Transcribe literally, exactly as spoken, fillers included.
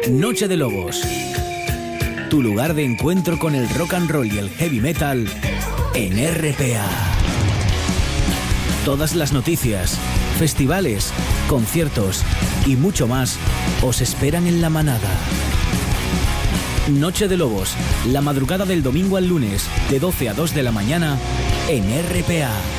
Noche de Lobos. Tu lugar de encuentro con el rock and roll y el heavy metal en R P A. Todas las noticias, festivales, conciertos y mucho más os esperan en La Manada. Noche de Lobos, la madrugada del domingo al lunes, de doce a dos de la mañana, en R P A.